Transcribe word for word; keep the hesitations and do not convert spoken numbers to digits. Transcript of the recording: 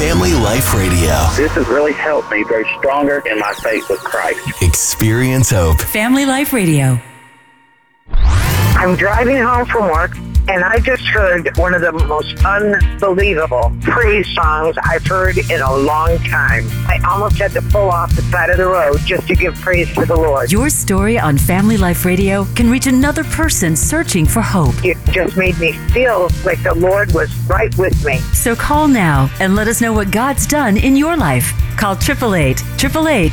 Family Life Radio. This has really helped me grow stronger in my faith with Christ. Experience hope. Family Life Radio. I'm driving home from work, and I just heard one of the most unbelievable praise songs I've heard in a long time. I almost had to pull off the side of the road just to give praise to the Lord. Your story on Family Life Radio can reach another person searching for hope. It just made me feel like the Lord was right with me. So call now and let us know what God's done in your life. Call eight eight eight, eight eight eight,